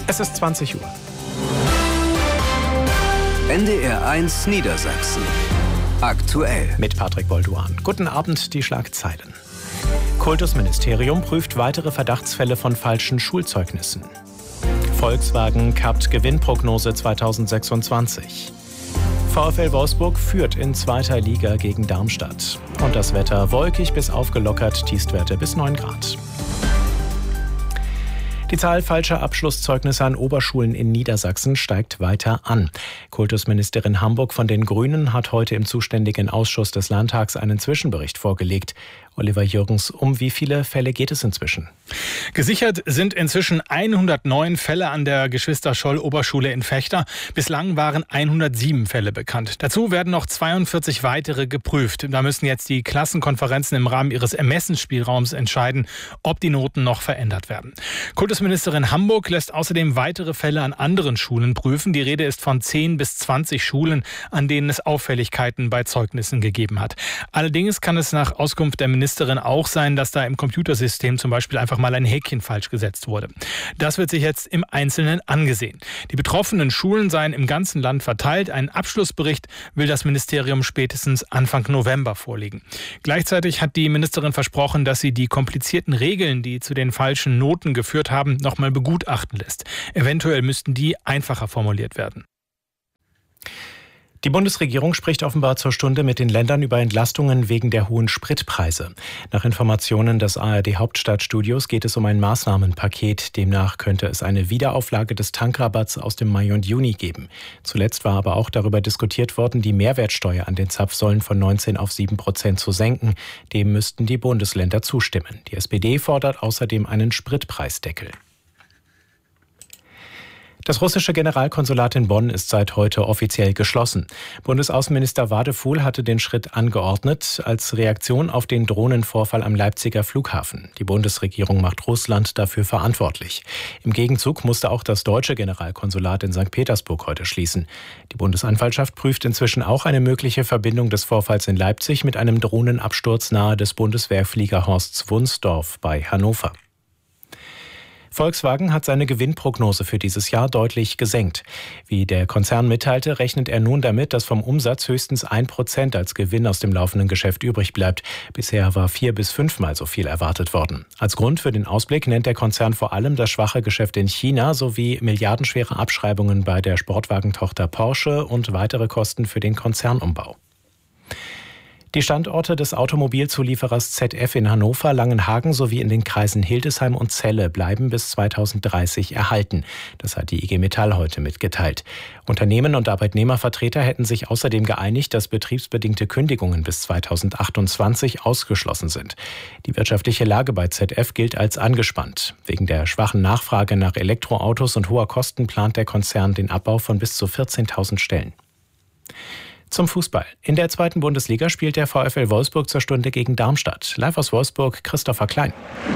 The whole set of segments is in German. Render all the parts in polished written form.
Es ist 20 Uhr. NDR 1 Niedersachsen. Aktuell. Mit Patrick Bolduan. Guten Abend, die Schlagzeilen. Kultusministerium prüft weitere Verdachtsfälle von falschen Schulzeugnissen. Volkswagen kappt Gewinnprognose 2026. VfL Wolfsburg führt in 2. Liga gegen Darmstadt. Und das Wetter wolkig bis aufgelockert, Tiefstwerte bis 9 Grad. Die Zahl falscher Abschlusszeugnisse an Oberschulen in Niedersachsen steigt weiter an. Kultusministerin Hamburg von den Grünen hat heute im zuständigen Ausschuss des Landtags einen Zwischenbericht vorgelegt. Oliver Jürgens, um wie viele Fälle geht es inzwischen? Gesichert sind inzwischen 109 Fälle an der Geschwister-Scholl-Oberschule in Vechta. Bislang waren 107 Fälle bekannt. Dazu werden noch 42 weitere geprüft. Da müssen jetzt die Klassenkonferenzen im Rahmen ihres Ermessensspielraums entscheiden, ob die Noten noch verändert werden. Kultusministerin Hamburg lässt außerdem weitere Fälle an anderen Schulen prüfen. Die Rede ist von 10 bis 20 Schulen, an denen es Auffälligkeiten bei Zeugnissen gegeben hat. Allerdings kann es nach Auskunft der Ministerin auch sein, dass da im Computersystem zum Beispiel einfach mal ein Häkchen falsch gesetzt wurde. Das wird sich jetzt im Einzelnen angesehen. Die betroffenen Schulen seien im ganzen Land verteilt. Einen Abschlussbericht will das Ministerium spätestens Anfang November vorlegen. Gleichzeitig hat die Ministerin versprochen, dass sie die komplizierten Regeln, die zu den falschen Noten geführt haben, nochmal begutachten lässt. Eventuell müssten die einfacher formuliert werden. Die Bundesregierung spricht offenbar zur Stunde mit den Ländern über Entlastungen wegen der hohen Spritpreise. Nach Informationen des ARD-Hauptstadtstudios geht es um ein Maßnahmenpaket. Demnach könnte es eine Wiederauflage des Tankrabatts aus dem Mai und Juni geben. Zuletzt war aber auch darüber diskutiert worden, die Mehrwertsteuer an den Zapfsäulen von 19 auf 7% zu senken. Dem müssten die Bundesländer zustimmen. Die SPD fordert außerdem einen Spritpreisdeckel. Das russische Generalkonsulat in Bonn ist seit heute offiziell geschlossen. Bundesaußenminister Wadefuhl hatte den Schritt angeordnet als Reaktion auf den Drohnenvorfall am Leipziger Flughafen. Die Bundesregierung macht Russland dafür verantwortlich. Im Gegenzug musste auch das deutsche Generalkonsulat in St. Petersburg heute schließen. Die Bundesanwaltschaft prüft inzwischen auch eine mögliche Verbindung des Vorfalls in Leipzig mit einem Drohnenabsturz nahe des Bundeswehrfliegerhorsts Wunsdorf bei Hannover. Volkswagen hat seine Gewinnprognose für dieses Jahr deutlich gesenkt. Wie der Konzern mitteilte, rechnet er nun damit, dass vom Umsatz höchstens 1% als Gewinn aus dem laufenden Geschäft übrig bleibt. Bisher war 4- bis 5-mal so viel erwartet worden. Als Grund für den Ausblick nennt der Konzern vor allem das schwache Geschäft in China sowie milliardenschwere Abschreibungen bei der Sportwagentochter Porsche und weitere Kosten für den Konzernumbau. Die Standorte des Automobilzulieferers ZF in Hannover, Langenhagen sowie in den Kreisen Hildesheim und Celle bleiben bis 2030 erhalten. Das hat die IG Metall heute mitgeteilt. Unternehmen und Arbeitnehmervertreter hätten sich außerdem geeinigt, dass betriebsbedingte Kündigungen bis 2028 ausgeschlossen sind. Die wirtschaftliche Lage bei ZF gilt als angespannt. Wegen der schwachen Nachfrage nach Elektroautos und hoher Kosten plant der Konzern den Abbau von bis zu 14.000 Stellen. Zum Fußball. In der 2. Bundesliga spielt der VfL Wolfsburg zur Stunde gegen Darmstadt. Live aus Wolfsburg, Christopher Klein.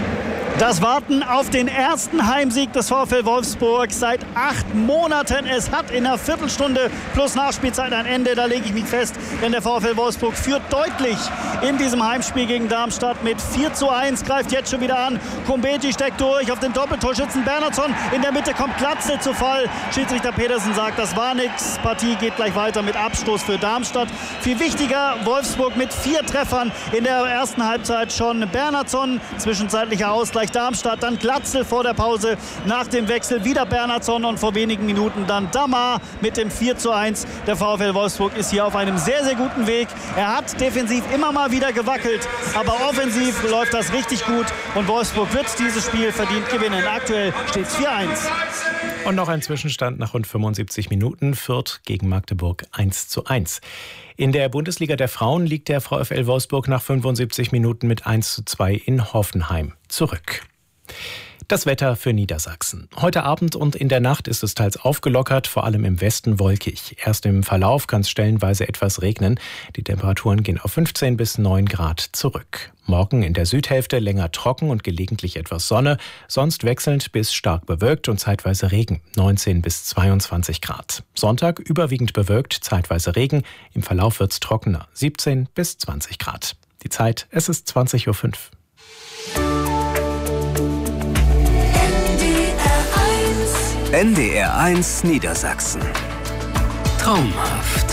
Das Warten auf den ersten Heimsieg des VfL Wolfsburg seit 8 Monaten. Es hat in einer Viertelstunde plus Nachspielzeit ein Ende. Da lege ich mich fest, denn der VfL Wolfsburg führt deutlich in diesem Heimspiel gegen Darmstadt mit 4:1. Greift jetzt schon wieder an. Kumbeti steckt durch auf den Doppeltorschützen Bernhardsson. In der Mitte kommt Glatze zu Fall. Schiedsrichter Petersen sagt, das war nichts. Partie geht gleich weiter mit Abstoß für Darmstadt. Viel wichtiger, Wolfsburg mit 4 Treffern in der ersten Halbzeit schon. Bernhardsson, zwischenzeitlicher Ausgleich Darmstadt, dann Glatzel vor der Pause, nach dem Wechsel wieder Bernhardsson und vor wenigen Minuten dann Damar mit dem 4:1. Der VfL Wolfsburg ist hier auf einem sehr, sehr guten Weg. Er hat defensiv immer mal wieder gewackelt, aber offensiv läuft das richtig gut und Wolfsburg wird dieses Spiel verdient gewinnen. Aktuell steht es 4:1. Und noch ein Zwischenstand nach rund 75 Minuten. Fürth gegen Magdeburg 1:1. In der Bundesliga der Frauen liegt der VfL Wolfsburg nach 75 Minuten mit 1:2 in Hoffenheim zurück. Das Wetter für Niedersachsen. Heute Abend und in der Nacht ist es teils aufgelockert, vor allem im Westen wolkig. Erst im Verlauf kann es stellenweise etwas regnen. Die Temperaturen gehen auf 15 bis 9 Grad zurück. Morgen in der Südhälfte länger trocken und gelegentlich etwas Sonne, sonst wechselnd bis stark bewölkt und zeitweise Regen, 19 bis 22 Grad. Sonntag überwiegend bewölkt, zeitweise Regen, im Verlauf wird's trockener, 17 bis 20 Grad. Die Zeit, es ist 20:05 Uhr. NDR 1 Niedersachsen. Traumhaft.